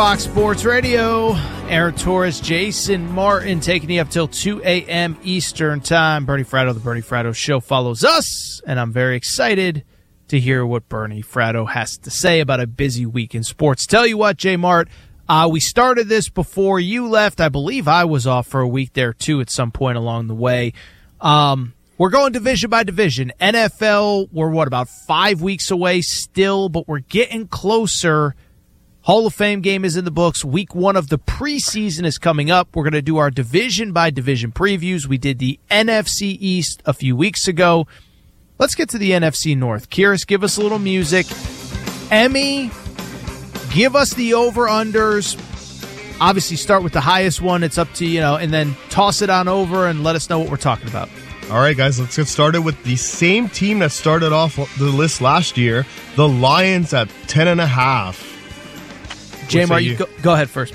Fox Sports Radio. Aaron Torres, Jason Martin taking you up till 2 a.m. Eastern Time. Bernie Fratto, the Bernie Fratto Show follows us, and I'm very excited to hear what Bernie Fratto has to say about a busy week in sports. Tell you what, J. Mart, we started this before you left. I believe I was off for a week there, too, at some point along the way. We're going division by division. NFL, we're, about 5 weeks away still, but we're getting closer. Hall of Fame game is in the books. Week 1 of the preseason is coming up. We're going to do our division-by-division previews. We did the NFC East a few weeks ago. Let's get to the NFC North. Kyrus, give us a little music. Emmy, give us the over-unders. Obviously, start with the highest one. It's up to, and then toss it on over and let us know what we're talking about. All right, guys, let's get started with the same team that started off the list last year, the Lions at 10.5. J-Mar, you go ahead first.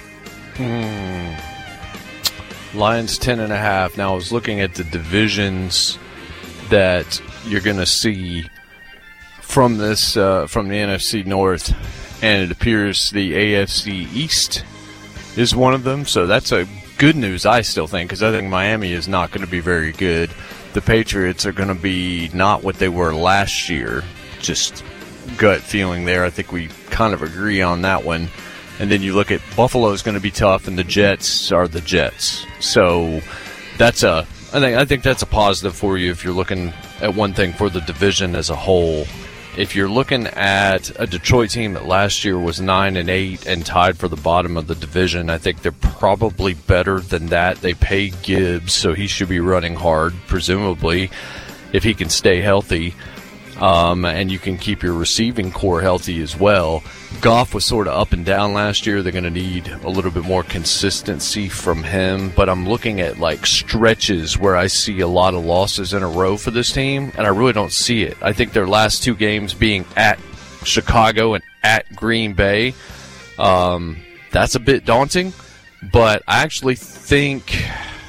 Lions 10.5. Now, I was looking at the divisions that you're going to see from this from the NFC North, and it appears the AFC East is one of them. So that's a good news, I still think, because I think Miami is not going to be very good. The Patriots are going to be not what they were last year. Just gut feeling there. I think we kind of agree on that one. And then you look at Buffalo is going to be tough, and the Jets are the Jets. So I think that's a positive for you if you're looking at one thing for the division as a whole. If you're looking at a Detroit team that last year was 9-8 and tied for the bottom of the division, I think they're probably better than that. They pay Gibbs, so he should be running hard, presumably, if he can stay healthy. And you can keep your receiving core healthy as well. Goff was sort of up and down last year. They're going to need a little bit more consistency from him. But I'm looking at stretches where I see a lot of losses in a row for this team, and I really don't see it. I think their last 2 games being at Chicago and at Green Bay, that's a bit daunting. But I actually think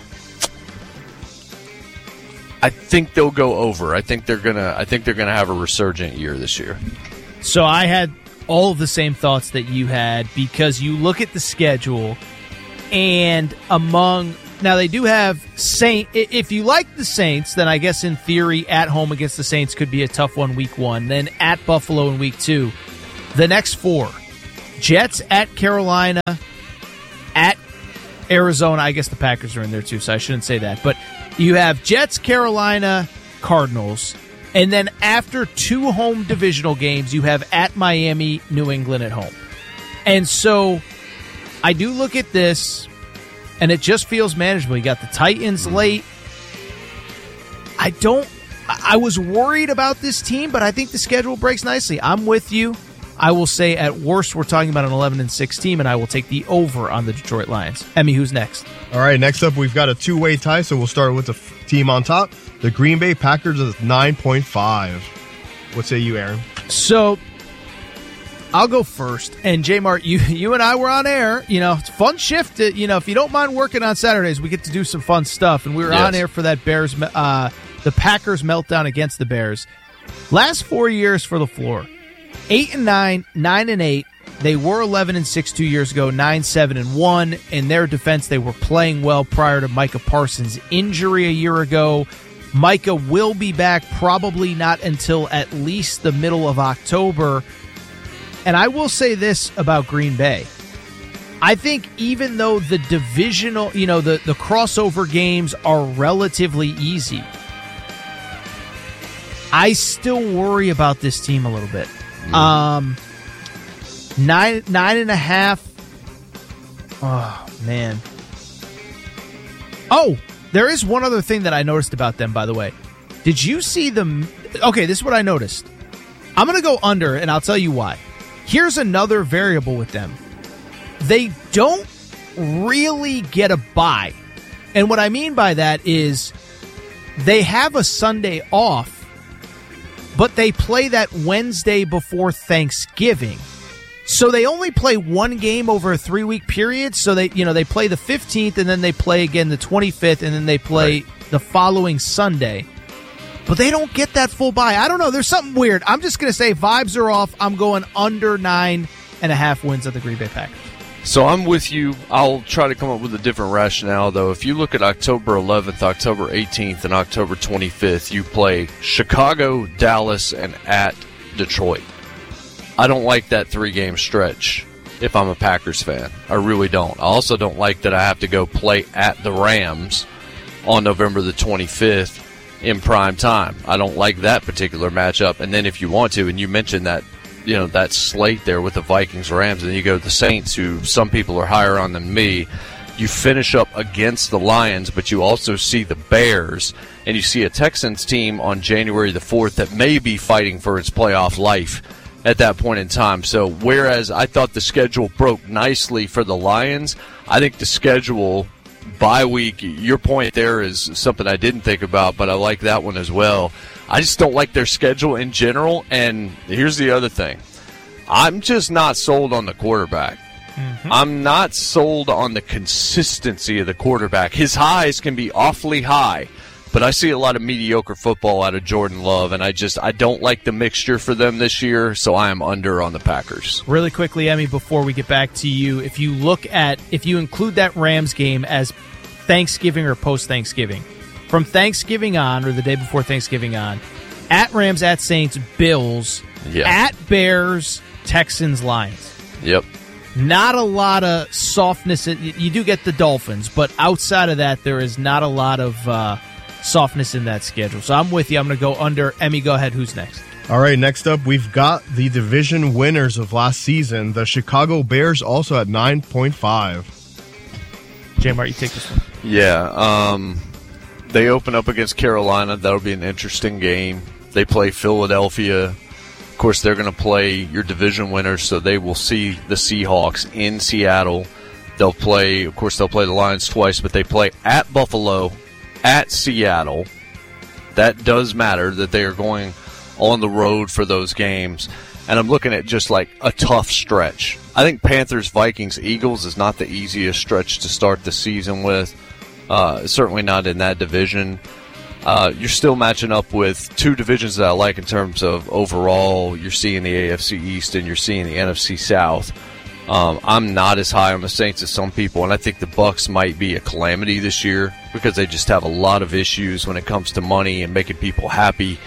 they'll go over. I think they're gonna have a resurgent year this year. So I had all of the same thoughts that you had, because you look at the schedule, and now they do have Saints. If you like the Saints, then I guess in theory at home against the Saints could be a tough one week 1. Then at Buffalo in week 2. The next 4: Jets at Carolina, at Arizona. I guess the Packers are in there too, so I shouldn't say that. But you have Jets, Carolina, Cardinals, and then after 2 home divisional games, you have at Miami, New England at home. And so I do look at this, and it just feels manageable. You got the Titans late. I was worried about this team, but I think the schedule breaks nicely. I'm with you. I will say at worst we're talking about an 11-6 team, and I will take the over on the Detroit Lions. Emmy, who's next? All right, next up we've got a 2-way tie, so we'll start with the team on top. The Green Bay Packers is 9.5. What say you, Aaron? So I'll go first. And J-Mart, you and I were on air. It's a fun shift. If you don't mind working on Saturdays, we get to do some fun stuff. And we were on air for that the Packers meltdown against the Bears. Last 4 years for LaFleur. 8-9, 9-8. They were 11-6 2 years ago, 9-7-1. In their defense, they were playing well prior to Micah Parsons' injury a year ago. Micah will be back probably not until at least the middle of October. And I will say this about Green Bay. I think even though the divisional, the crossover games are relatively easy, I still worry about this team a little bit. 9.5. Oh, man. Oh, there is one other thing that I noticed about them, by the way. Did you see them? Okay, this is what I noticed. I'm going to go under, and I'll tell you why. Here's another variable with them. They don't really get a bye. And what I mean by that is they have a Sunday off, but they play that Wednesday before Thanksgiving. So they only play one game over a 3-week period. So they play the 15th, and then they play again the 25th, and then they play the following Sunday. But they don't get that full bye. I don't know. There's something weird. I'm just going to say vibes are off. I'm going under 9.5 wins of the Green Bay Packers. So I'm with you. I'll try to come up with a different rationale, though. If you look at October 11th, October 18th, and October 25th, you play Chicago, Dallas, and at Detroit. I don't like that 3-game stretch if I'm a Packers fan. I really don't. I also don't like that I have to go play at the Rams on November the 25th in prime time. I don't like that particular matchup. And then if you want to, and you mentioned that, that slate there with the Vikings, Rams, and then you go to the Saints, who some people are higher on than me. You finish up against the Lions, but you also see the Bears, and you see a Texans team on January the 4th that may be fighting for its playoff life at that point in time. So whereas I thought the schedule broke nicely for the Lions, I think the schedule bye week, your point there is something I didn't think about, but I like that one as well. I just don't like their schedule in general, and here's the other thing. I'm just not sold on the quarterback. Mm-hmm. I'm not sold on the consistency of the quarterback. His highs can be awfully high, but I see a lot of mediocre football out of Jordan Love, and I don't like the mixture for them this year, so I am under on the Packers. Really quickly, Emmy, before we get back to you, if you include that Rams game as Thanksgiving or post-Thanksgiving, from Thanksgiving on, or the day before Thanksgiving on, at Rams, at Saints, Bills, at Bears, Texans, Lions. Yep. Not a lot of softness. You do get the Dolphins, but outside of that, there is not a lot of softness in that schedule. So I'm with you. I'm going to go under. Emmy, go ahead. Who's next? All right, next up, we've got the division winners of last season, the Chicago Bears, also at 9.5. J-Mart, you take this one. Yeah, they open up against Carolina. That'll be an interesting game. They play Philadelphia. Of course, they're going to play your division winners, so they will see the Seahawks in Seattle. They'll play the Lions twice, but they play at Buffalo, at Seattle. That does matter that they are going on the road for those games. And I'm looking at just like a tough stretch. I think Panthers, Vikings, Eagles is not the easiest stretch to start the season with. Certainly not in that division. You're still matching up with two divisions that I like in terms of overall. You're seeing the AFC East and you're seeing the NFC South. I'm not as high on the Saints as some people, and I think the Bucs might be a calamity this year because they just have a lot of issues when it comes to money and making people happy.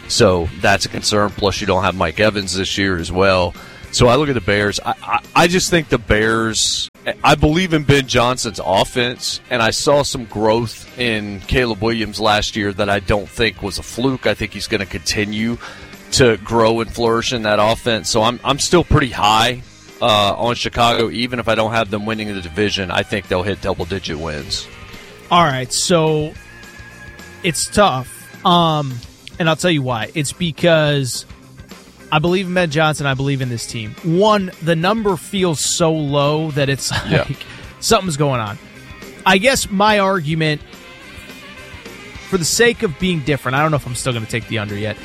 So that's a concern. Plus, you don't have Mike Evans this year as well. So I look at the Bears. I just think the Bears, I believe in Ben Johnson's offense, and I saw some growth in Caleb Williams last year that I don't think was a fluke. I think he's going to continue to grow and flourish in that offense. So I'm still pretty high on Chicago. Even if I don't have them winning the division, I think they'll hit double-digit wins. All right, so it's tough. And I'll tell you why. It's because I believe in Ben Johnson. I believe in this team. One, the number feels so low that it's like something's going on. I guess my argument, for the sake of being different, I don't know if I'm still going to take the under yet.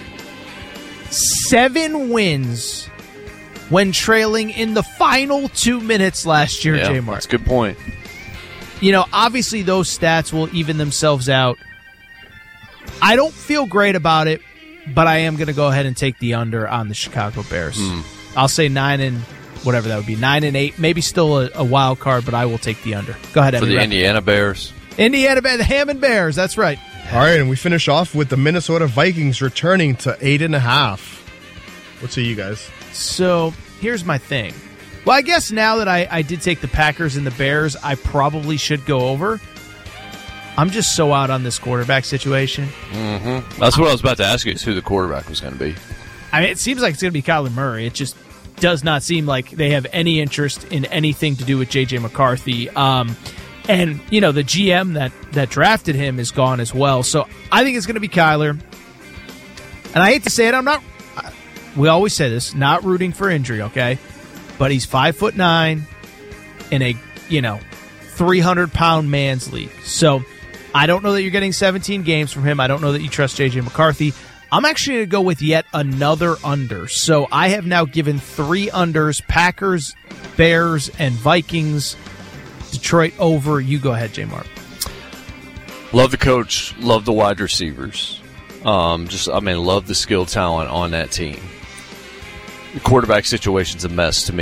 7 wins when trailing in the final 2 minutes last year, J-Mart. That's a good point. Obviously those stats will even themselves out. I don't feel great about it, but I am going to go ahead and take the under on the Chicago Bears. I'll say 9 and whatever that would be, 9 and 8, maybe still a wild card, but I will take the under. Go ahead, for the Indiana Bears. The Hammond Bears. That's right. All right, and we finish off with the Minnesota Vikings returning to 8.5. What say you guys? So here's my thing. Well, I guess now that I did take the Packers and the Bears, I probably should go over. I'm just so out on this quarterback situation. Mm-hmm. That's what I was about to ask you, is who the quarterback was going to be. I mean, it seems like it's going to be Kyler Murray. It just does not seem like they have any interest in anything to do with J.J. McCarthy. And, the GM that drafted him is gone as well. So I think it's going to be Kyler. And I hate to say it, we always say this, not rooting for injury, okay? But he's 5'9" in a, 300-pound man's league. So I don't know that you're getting 17 games from him. I don't know that you trust J.J. McCarthy. I'm actually going to go with yet another under. So I have now given 3 unders: Packers, Bears, and Vikings. Detroit over. You go ahead, J-Mark. Love the coach. Love the wide receivers. Love the skill talent on that team. The quarterback situation's a mess to me.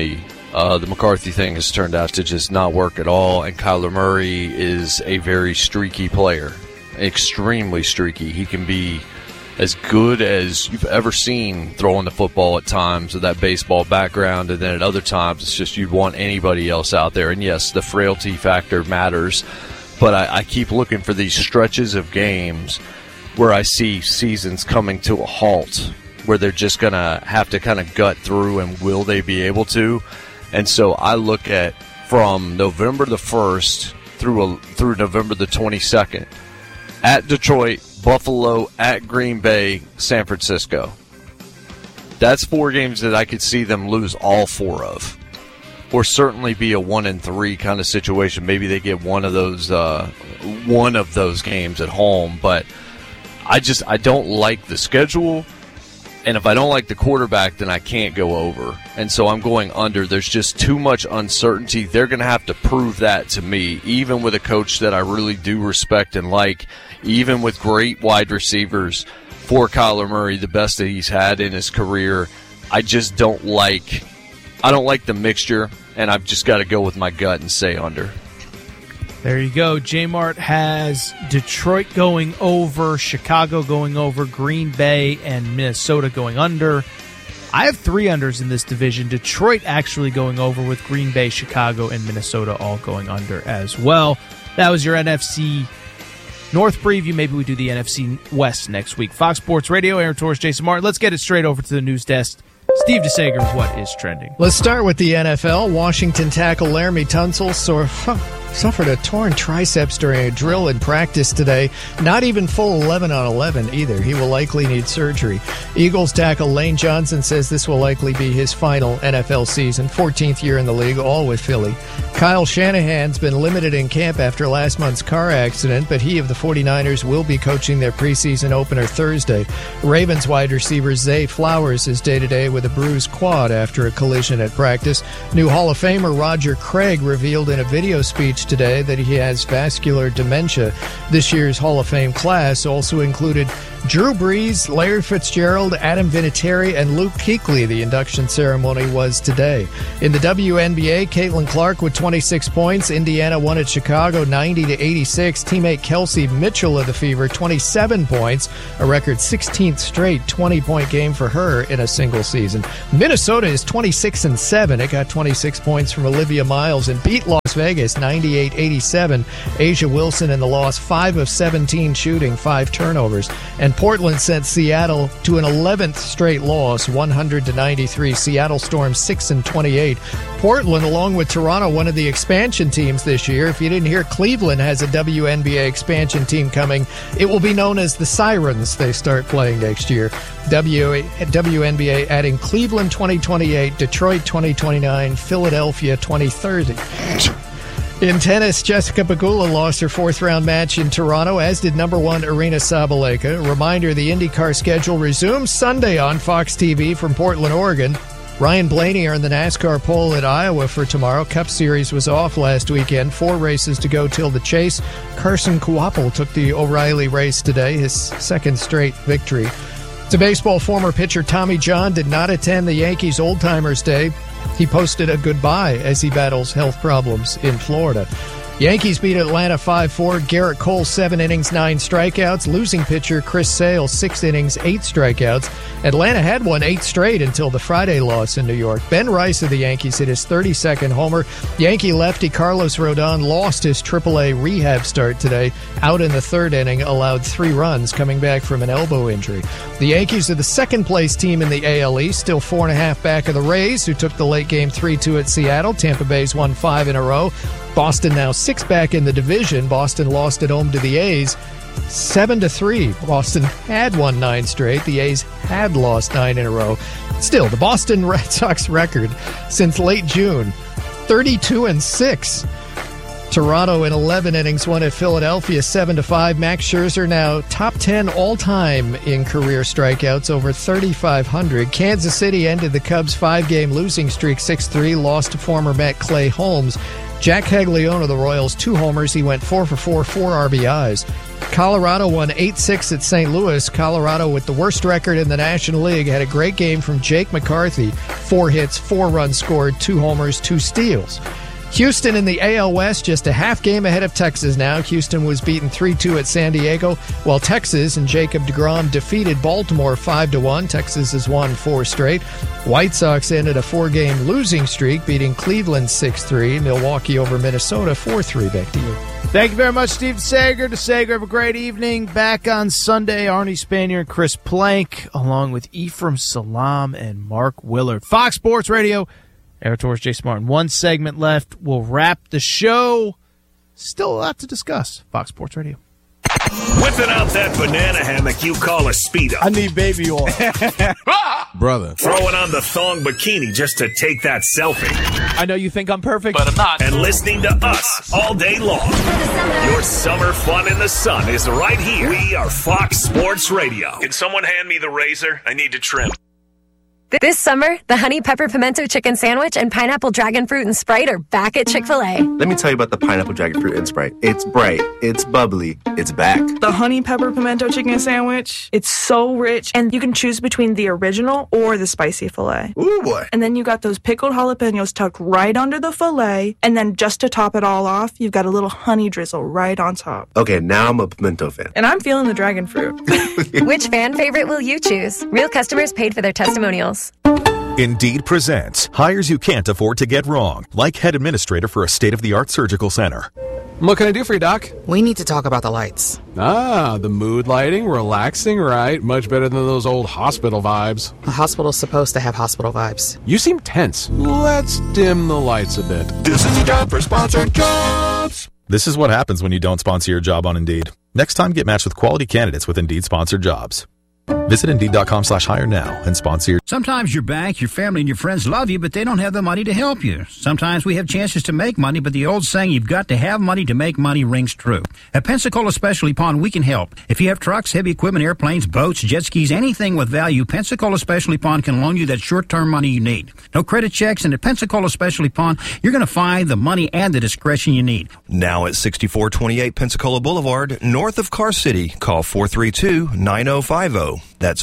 The McCarthy thing has turned out to just not work at all, and Kyler Murray is a very streaky player, extremely streaky. He can be as good as you've ever seen throwing the football at times with that baseball background, and then at other times it's just you'd want anybody else out there. And yes, the frailty factor matters, but I keep looking for these stretches of games where I see seasons coming to a halt, where they're just going to have to kind of gut through, and will they be able to? And so I look at from November the 1st through November the 22nd, at Detroit, Buffalo, at Green Bay, San Francisco. That's 4 games that I could see them lose all 4 of, or certainly be a 1-3 kind of situation. Maybe they get one of those games at home, but I don't like the schedule. And if I don't like the quarterback, then I can't go over. And so I'm going under. There's just too much uncertainty. They're going to have to prove that to me, even with a coach that I really do respect and like, even with great wide receivers for Kyler Murray, the best that he's had in his career. I just don't like the mixture, and I've just got to go with my gut and say under. There you go. J-Mart has Detroit going over, Chicago going over, Green Bay and Minnesota going under. I have 3 unders in this division. Detroit actually going over, with Green Bay, Chicago, and Minnesota all going under as well. That was your NFC North preview. Maybe we do the NFC West next week. Fox Sports Radio, Aaron Torres, Jason Martin. Let's get it straight over to the news desk. Steve DeSager, what is trending? Let's start with the NFL. Washington tackle Laramie Tunsil suffered a torn triceps during a drill in practice today. Not even full 11 on 11 either. He will likely need surgery. Eagles tackle Lane Johnson says this will likely be his final NFL season. 14th year in the league, all with Philly. Kyle Shanahan's been limited in camp after last month's car accident, but he of the 49ers will be coaching their preseason opener Thursday. Ravens wide receiver Zay Flowers is day-to-day with a bruised quad after a collision at practice. New Hall of Famer Roger Craig revealed in a video speech today that he has vascular dementia. This year's Hall of Fame class also included Drew Brees, Larry Fitzgerald, Adam Vinatieri, and Luke Kuechly. The induction ceremony was today. In the WNBA, Caitlin Clark with 26 points. Indiana won at Chicago 90-86. Teammate Kelsey Mitchell of the Fever, 27 points. A record 16th straight 20-point game for her in a single season. Minnesota is 26-7. It got 26 points from Olivia Miles and beat Las Vegas 98-87. Asia Wilson in the loss, 5 of 17 shooting, 5 turnovers. And Portland sent Seattle to an 11th straight loss, 100-93. Seattle Storm 6-28. Portland, along with Toronto, one of the expansion teams this year. If you didn't hear, Cleveland has a WNBA expansion team coming. It will be known as the Sirens. They start playing next year. WNBA adding Cleveland 2028, Detroit 2029, Philadelphia 2030. In tennis, Jessica Pegula lost her 4th-round match in Toronto, as did number 1 Aryna Sabalenka. Reminder, the IndyCar schedule resumes Sunday on Fox TV from Portland, Oregon. Ryan Blaney earned the NASCAR pole at Iowa for tomorrow. Cup Series was off last weekend. 4 races to go till the chase. Carson Kowapel took the O'Reilly race today, his 2nd straight victory. To baseball, former pitcher Tommy John did not attend the Yankees Old Timers Day. He posted a goodbye as he battles health problems in Florida. Yankees beat Atlanta 5-4. Garrett Cole, 7 innings, 9 strikeouts. Losing pitcher Chris Sale, 6 innings, 8 strikeouts. Atlanta had won 8 straight until the Friday loss in New York. Ben Rice of the Yankees hit his 32nd homer. Yankee lefty Carlos Rodon lost his AAA rehab start today. Out in the 3rd inning, allowed 3 runs coming back from an elbow injury. The Yankees are the 2nd-place team in the AL East, still 4.5 back of the Rays, who took the late game 3-2 at Seattle. Tampa Bay's won 5 in a row. Boston now 6 back in the division. Boston lost at home to the A's 7-3. Boston had won 9 straight. The A's had lost 9 in a row. Still, the Boston Red Sox record since late June, 32-6. Toronto in 11 innings won at Philadelphia 7-5. Max Scherzer now top 10 all-time in career strikeouts, over 3,500. Kansas City ended the Cubs' 5-game losing streak 6-3, lost to former Met Clay Holmes. Jack Caglione of the Royals, 2 homers. He went 4 for 4, 4 RBIs. Colorado won 8-6 at St. Louis. Colorado, with the worst record in the National League, had a great game from Jake McCarthy. 4 hits, 4 runs scored, 2 homers, 2 steals. Houston in the AL West, just a half game ahead of Texas now. Houston was beaten 3-2 at San Diego, while Texas and Jacob deGrom defeated Baltimore 5-1. Texas has won 4 straight. White Sox ended a 4-game losing streak, beating Cleveland 6-3. Milwaukee over Minnesota 4-3. Back to you. Thank you very much, Steve DeSager. DeSager, have a great evening. Back on Sunday, Arnie Spanier and Chris Plank, along with Ephraim Salam and Mark Willard. Fox Sports Radio. Eric Torres, Jason Martin. 1 segment left. We'll wrap the show. Still a lot to discuss. Fox Sports Radio. Whipping out that banana hammock you call a Speedo. I need baby oil. Brother. Throwing on the thong bikini just to take that selfie. I know you think I'm perfect, but I'm not. And listening to us all day long. Your summer fun in the sun is right here. We are Fox Sports Radio. Can someone hand me the razor? I need to trim. This summer, the Honey Pepper Pimento Chicken Sandwich and Pineapple Dragon Fruit and Sprite are back at Chick-fil-A. Let me tell you about the Pineapple Dragon Fruit and Sprite. It's bright, it's bubbly, it's back. The Honey Pepper Pimento Chicken Sandwich, it's so rich, and you can choose between the original or the spicy filet. Ooh, boy. And then you got those pickled jalapenos tucked right under the filet, and then just to top it all off, you've got a little honey drizzle right on top. Okay, now I'm a pimento fan. And I'm feeling the dragon fruit. Which fan favorite will you choose? Real customers paid for their testimonials. Indeed presents hires you can't afford to get wrong, like head administrator for a state-of-the-art surgical center. What can I do for you, Doc? We need to talk about the lights. Ah, the mood lighting, relaxing, right? Much better than those old hospital vibes. A hospital's supposed to have hospital vibes. You seem tense. Let's dim the lights a bit. This is the job for sponsored jobs. This is what happens when you don't sponsor your job on Indeed. Next time, get matched with quality candidates with Indeed sponsored jobs. Visit Indeed.com/hire now and sponsor your... Sometimes your bank, your family, and your friends love you, but they don't have the money to help you. Sometimes we have chances to make money, but the old saying, you've got to have money to make money, rings true. At Pensacola Specialty Pond, we can help. If you have trucks, heavy equipment, airplanes, boats, jet skis, anything with value, Pensacola Specialty Pond can loan you that short-term money you need. No credit checks, and at Pensacola Specialty Pond, you're going to find the money and the discretion you need. Now at 6428 Pensacola Boulevard, north of Car City, call 432-9050. That's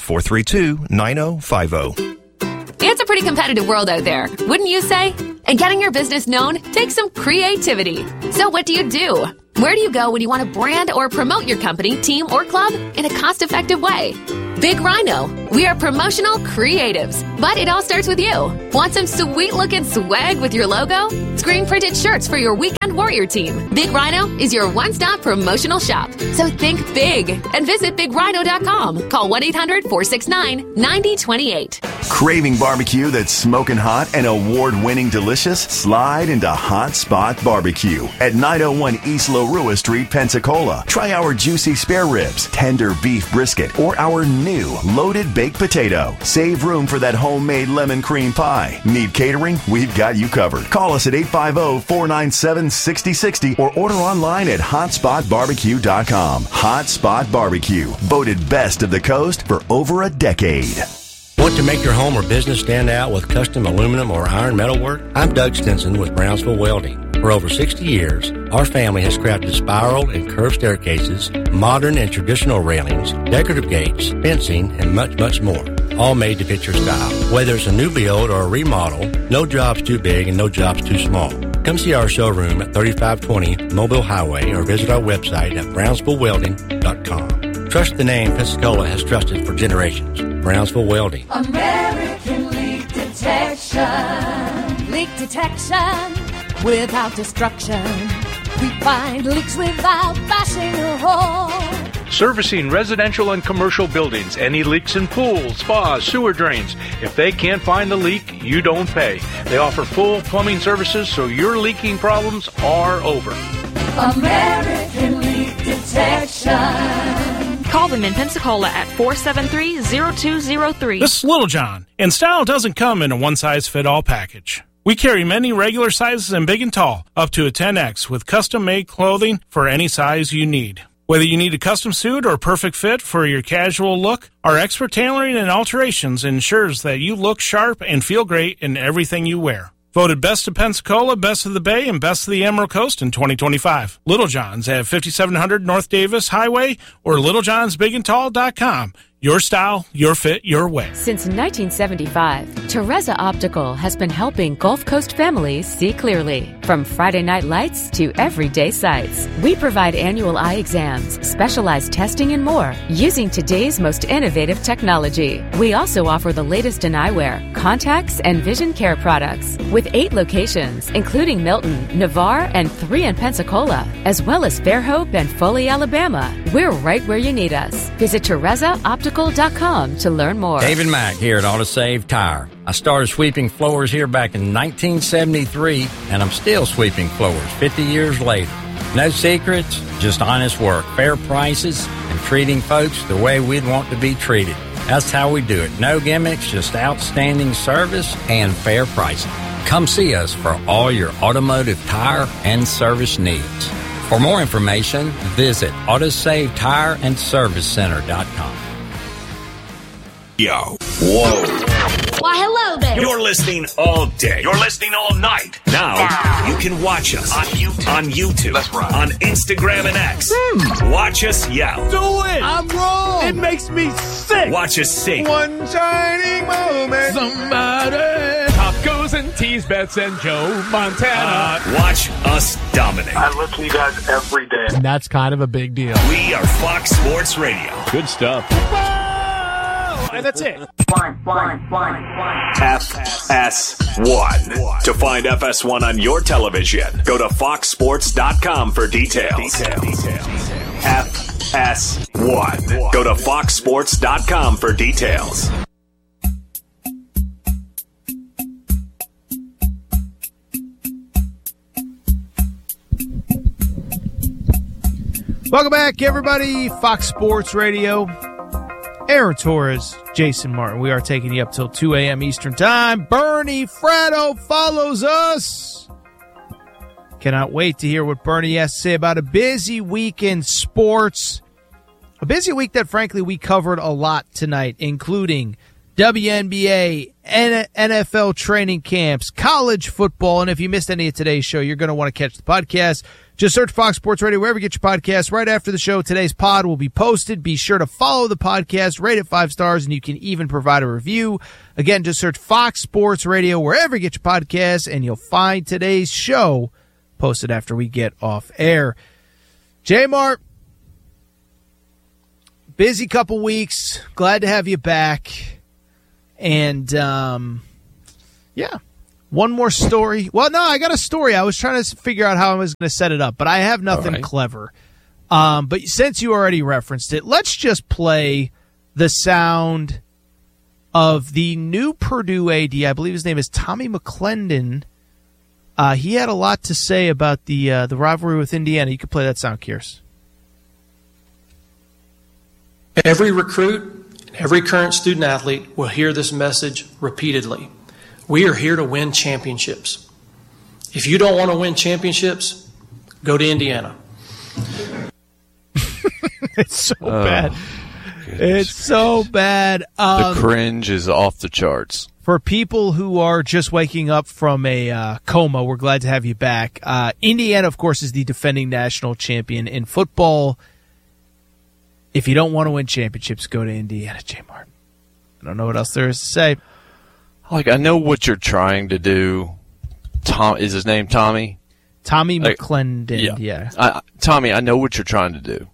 432-9050. It's a pretty competitive world out there, wouldn't you say? And getting your business known takes some creativity. So what do you do? Where do you go when you want to brand or promote your company, team, or club in a cost-effective way? Big Rhino. We are promotional creatives, but it all starts with you. Want some sweet-looking swag with your logo? Screen-printed shirts for your Weekend Warrior team. Big Rhino is your one-stop promotional shop. So think big and visit BigRhino.com. Call 1-800-469-9028. Craving barbecue that's smoking hot and award-winning delicious? Slide into Hot Spot Barbecue at 901 East LaRua Street, Pensacola. Try our juicy spare ribs, tender beef brisket, or our new loaded baked potato. Save room for that homemade lemon cream pie. Need catering? We've got you covered. Call us at 850-497-6060 or order online at hotspotbarbecue.com. Hot Spot Barbecue, voted best of the coast for over a decade. Want to make your home or business stand out with custom aluminum or iron metal work? I'm Doug Stinson with Brownsville Welding. For over 60 years, our family has crafted spiral and curved staircases, modern and traditional railings, decorative gates, fencing, and much, much more. All made to fit your style. Whether it's a new build or a remodel, no job's too big and no job's too small. Come see our showroom at 3520 Mobile Highway or visit our website at brownsvillewelding.com. Trust the name Pensacola has trusted for generations. Brownsville Welding. American Leak Detection. Leak detection without destruction. We find leaks without bashing a hole. Servicing residential and commercial buildings. Any leaks in pools, spas, sewer drains. If they can't find the leak, you don't pay. They offer full plumbing services, so your leaking problems are over. American Leak Detection. Call them in Pensacola at 473-0203. This is Little John, and style doesn't come in a one-size-fit-all package. We carry many regular sizes and big and tall, up to a 10X, with custom-made clothing for any size you need. Whether you need a custom suit or perfect fit for your casual look, our expert tailoring and alterations ensures that you look sharp and feel great in everything you wear. Voted Best of Pensacola, Best of the Bay, and Best of the Emerald Coast in 2025. Little John's at 5700 North Davis Highway or littlejohnsbigandtall.com. Your style, your fit, your way. Since 1975, Teresa Optical has been helping Gulf Coast families see clearly. From Friday night lights to everyday sights, we provide annual eye exams, specialized testing, and more using today's most innovative technology. We also offer the latest in eyewear, contacts, and vision care products. With 8 locations, including Milton, Navarre, and 3 in Pensacola, as well as Fairhope and Foley, Alabama. We're right where you need us. Visit TeresaOptical.com to learn more. David Mack here at AutoSave Tire. I started sweeping floors here back in 1973, and I'm still sweeping floors 50 years later. No secrets, just honest work, fair prices, and treating folks the way we'd want to be treated. That's how we do it. No gimmicks, just outstanding service and fair pricing. Come see us for all your automotive tire and service needs. For more information, visit AutoSaveTireAndServiceCenter.com. Yo. Whoa. Why, hello there. You're listening all day. You're listening all night. Now, you can watch us on YouTube. That's right. On Instagram and X. Watch us yell. Do it. I'm wrong. It makes me sick. Watch us sing. One shining moment. Somebody. Tacos and teas, Bets and Joe Montana. Watch us dominate. I listen to you guys every day. And that's kind of a big deal. We are Fox Sports Radio. Good stuff. And that's it. FS1. To find FS1 on your television, go to foxsports.com for details. FS1. Go to foxsports.com for details. Welcome back, everybody. Fox Sports Radio. Aaron Torres, Jason Martin. We are taking you up till 2 a.m. Eastern Time. Bernie Fratto follows us. Cannot wait to hear what Bernie has to say about a busy week in sports. A busy week that, frankly, we covered a lot tonight, including WNBA, NFL training camps, college football. And if you missed any of today's show, you're going to want to catch the podcast. Just search Fox Sports Radio wherever you get your podcasts. Right after the show, today's pod will be posted. Be sure to follow the podcast, rate it 5 stars, and you can even provide a review. Again, just search Fox Sports Radio wherever you get your podcasts, and you'll find today's show posted after we get off air. J-Mart, busy couple weeks. Glad to have you back. And, yeah. One more story. Well, no, I got a story. I was trying to figure out how I was going to set it up, but I have nothing clever. But since you already referenced it, let's just play the sound of the new Purdue AD. I believe his name is Tommy McClendon. He had a lot to say about the rivalry with Indiana. You could play that sound, Kears. Every recruit, every current student athlete will hear this message repeatedly. We are here to win championships. If you don't want to win championships, go to Indiana. It's so bad. It's so bad. The cringe is off the charts. For people who are just waking up from a coma, we're glad to have you back. Indiana, of course, is the defending national champion in football. If you don't want to win championships, go to Indiana, J. Martin. I don't know what else there is to say. Like, I know what you're trying to do. Tom, is his name Tommy? Tommy McClendon, yeah. Tommy, I know what you're trying to do.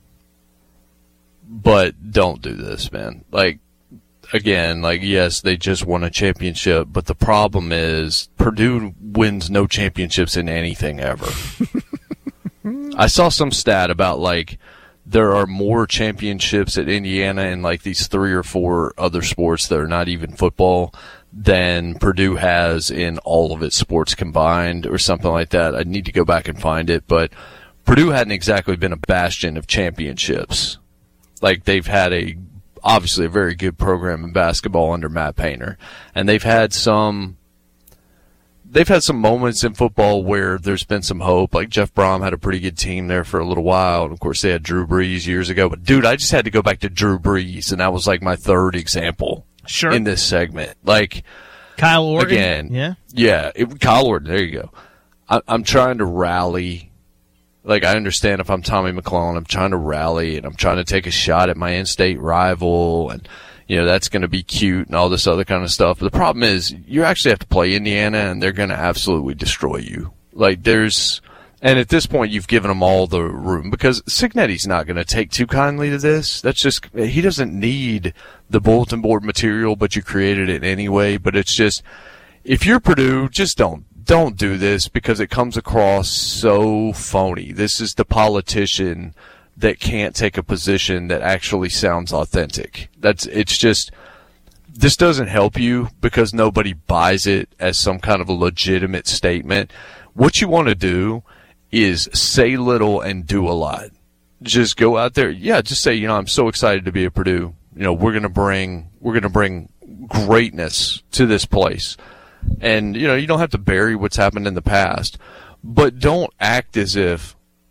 But don't do this, man. Like, again, like, yes, they just won a championship, but the problem is Purdue wins no championships in anything ever. I saw some stat about, like, there are more championships at Indiana in, like, these 3 or 4 other sports that are not even football than Purdue has in all of its sports combined or something like that. I need to go back and find it, but Purdue hadn't exactly been a bastion of championships. Like, they've had obviously a very good program in basketball under Matt Painter, and they've had some moments in football where there's been some hope. Like, Jeff Brom had a pretty good team there for a little while, and of course they had Drew Brees years ago. But dude, I just had to go back to Drew Brees, and that was like my third example in this segment. Like, Kyle Orton. Again, Kyle Orton. There you go. I'm trying to rally. Like, I understand if I'm Tommy McClellan, I'm trying to rally and I'm trying to take a shot at my in-state rival, and that's going to be cute and all this other kind of stuff. But the problem is, you actually have to play Indiana, and they're going to absolutely destroy you. And at this point, you've given them all the room, because Cignetti's not going to take too kindly to this. He doesn't need the bulletin board material, but you created it anyway. But it's just, if you're Purdue, just don't do this, because it comes across so phony. This is the politician that can't take a position that actually sounds authentic. This doesn't help you, because nobody buys it as some kind of a legitimate statement. What you want to do is say little and do a lot. Just go out there. Yeah, just say, I'm so excited to be at Purdue. We're going to bring greatness to this place. And, you don't have to bury what's happened in the past, but don't act as if,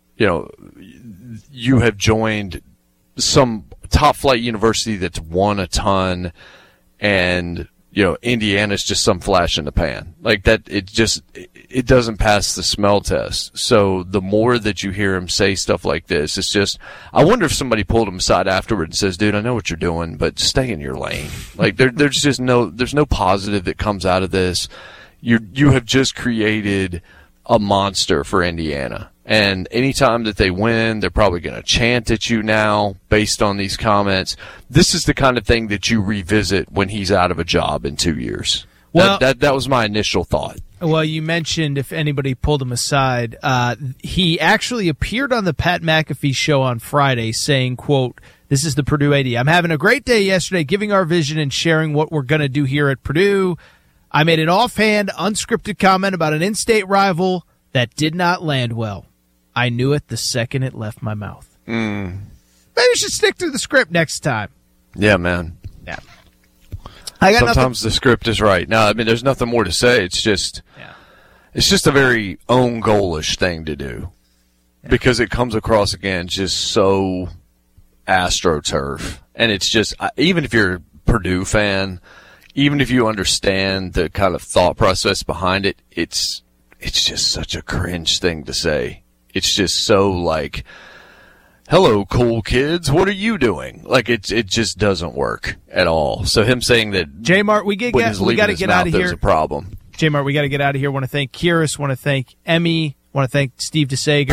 you have joined some top flight university that's won a ton, and, Indiana's just some flash in the pan. Like that, it doesn't pass the smell test. So the more that you hear him say stuff like this, it's just, I wonder if somebody pulled him aside afterward and says, dude, I know what you're doing, but stay in your lane. Like there's no positive that comes out of this. You have just created a monster for Indiana. And anytime that they win, they're probably going to chant at you now based on these comments. This is the kind of thing that you revisit when he's out of a job in 2 years. Well, that was my initial thought. Well, you mentioned if anybody pulled him aside. He actually appeared on the Pat McAfee show on Friday saying, quote, "This is the Purdue AD. I'm having a great day yesterday, giving our vision and sharing what we're going to do here at Purdue. I made an offhand, unscripted comment about an in-state rival that did not land well. I knew it the second it left my mouth." Maybe we should stick to the script next time. Yeah, man. Yeah. Sometimes the script is right. No, I mean, there's nothing more to say. It's just a very own goalish thing to do, because it comes across, again, just so AstroTurf. And it's just, even if you're a Purdue fan, even if you understand the kind of thought process behind it, it's just such a cringe thing to say. It's just so like, hello, cool kids, what are you doing? Like, it just doesn't work at all. So him saying that J-Mart, we got to get out of here. There's a problem. J-Mart, we got to get out of here. Want to thank Kyrus, want to thank Emmy, want to thank Steve DeSager.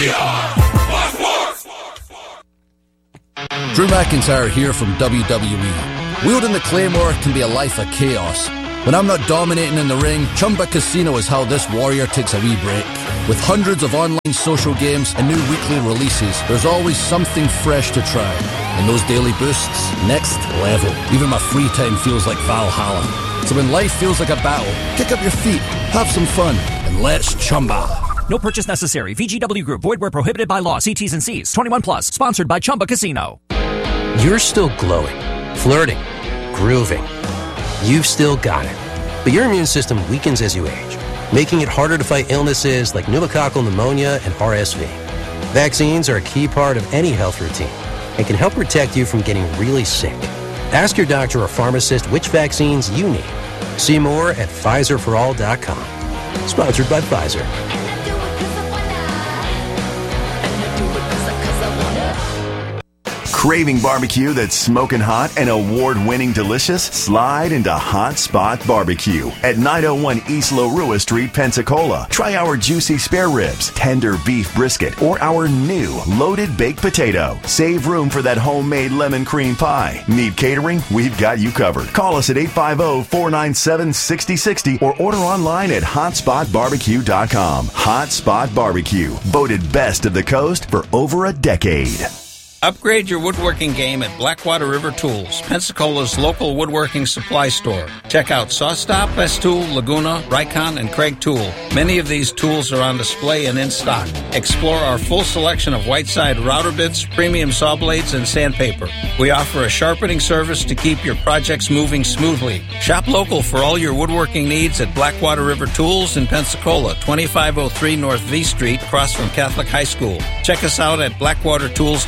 Drew McIntyre here from WWE. Wielding the Claymore can be a life of chaos. When I'm not dominating in the ring, Chumba Casino is how this warrior takes a wee break. With hundreds of online social games and new weekly releases, there's always something fresh to try. And those daily boosts, next level. Even my free time feels like Valhalla. So when life feels like a battle, kick up your feet, have some fun, and let's Chumba. No purchase necessary. VGW Group. Void where prohibited by law. See T's and C's. 21 plus. Sponsored by Chumba Casino. You're still glowing, flirting, grooving. You've still got it. But your immune system weakens as you age, making it harder to fight illnesses like pneumococcal pneumonia and RSV. Vaccines are a key part of any health routine and can help protect you from getting really sick. Ask your doctor or pharmacist which vaccines you need. See more at PfizerForAll.com. Sponsored by Pfizer. Craving barbecue that's smoking hot and award-winning delicious? Slide into Hot Spot Barbecue at 901 East Larua Street, Pensacola. Try our juicy spare ribs, tender beef brisket, or our new loaded baked potato. Save room for that homemade lemon cream pie. Need catering? We've got you covered. Call us at 850-497-6060 or order online at hotspotbarbecue.com. Hot Spot Barbecue, voted best of the coast for over a decade. Upgrade your woodworking game at Blackwater River Tools, Pensacola's local woodworking supply store. Check out SawStop, Festool, Laguna, Rycon, and Craig Tool. Many of these tools are on display and in stock. Explore our full selection of Whiteside router bits, premium saw blades, and sandpaper. We offer a sharpening service to keep your projects moving smoothly. Shop local for all your woodworking needs at Blackwater River Tools in Pensacola, 2503 North V Street, across from Catholic High School. Check us out at blackwatertools.com.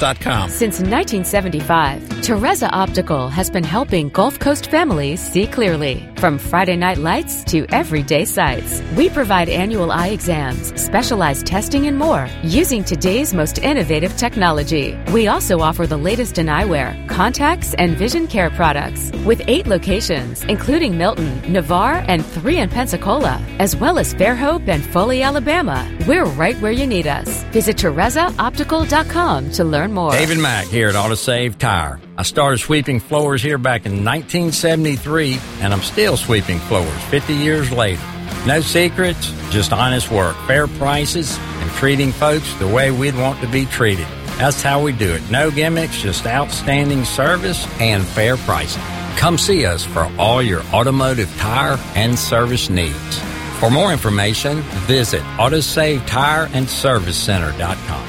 TeresaOptical.com. Since 1975, Teresa Optical has been helping Gulf Coast families see clearly. From Friday night lights to everyday sights, we provide annual eye exams, specialized testing, and more using today's most innovative technology. We also offer the latest in eyewear, contacts, and vision care products with 8 locations, including Milton, Navarre, and 3 in Pensacola, as well as Fairhope and Foley, Alabama. We're right where you need us. Visit TeresaOptical.com to learn more. David Mack here at AutoSave Tire. I started sweeping floors here back in 1973, and I'm still sweeping floors 50 years later. No secrets, just honest work, fair prices, and treating folks the way we'd want to be treated. That's how we do it. No gimmicks, just outstanding service and fair pricing. Come see us for all your automotive tire and service needs. For more information, visit AutoSaveTireAndServiceCenter.com.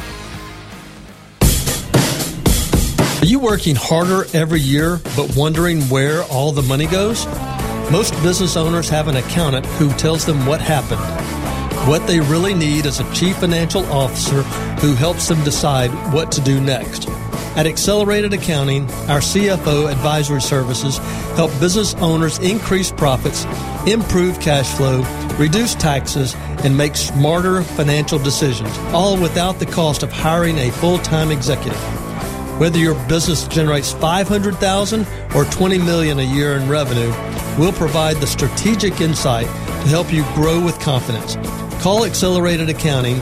Are you working harder every year but wondering where all the money goes? Most business owners have an accountant who tells them what happened. What they really need is a chief financial officer who helps them decide what to do next. At Accelerated Accounting, our CFO advisory services help business owners increase profits, improve cash flow, reduce taxes, and make smarter financial decisions, all without the cost of hiring a full-time executive. Whether your business generates $500,000 or $20 million a year in revenue, we'll provide the strategic insight to help you grow with confidence. Call Accelerated Accounting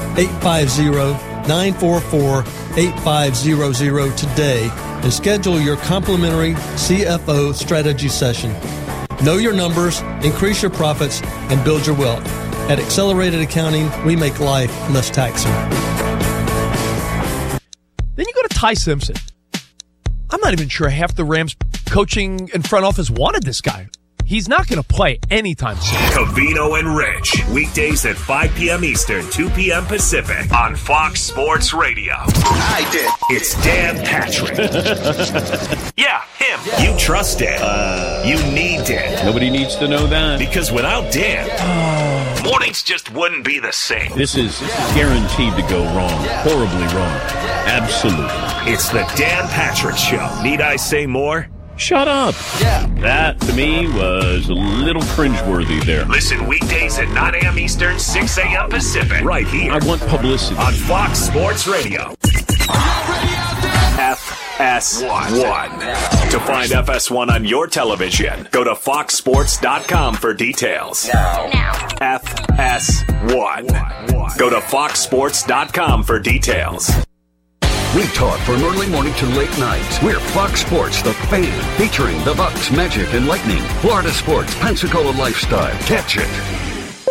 850-944-8500 today and schedule your complimentary CFO strategy session. Know your numbers, increase your profits, and build your wealth. At Accelerated Accounting, we make life less taxing. Then you go to Ty Simpson. I'm not even sure half the Rams coaching and front office wanted this guy. He's not going to play anytime soon. Covino and Rich. Weekdays at 5 p.m. Eastern, 2 p.m. Pacific on Fox Sports Radio. I did. It's Dan Patrick. Yeah, him. You trust Dan. You need Dan. Nobody needs to know that. Because without Dan, mornings just wouldn't be the same. This is guaranteed to go wrong. Horribly wrong. Absolutely. It's the Dan Patrick Show. Need I say more? Shut up. Yeah. That, to me, was a little cringeworthy there. Listen weekdays at 9 a.m. Eastern, 6 a.m. Pacific. Right here. I want publicity. On Fox Sports Radio. FS1. To find FS1 on your television, go to foxsports.com for details. Now. FS1. Go to foxsports.com for details. We talk from early morning to late night. We're Fox Sports, the fan, featuring the Bucks, Magic, and Lightning. Florida sports, Pensacola lifestyle. Catch it.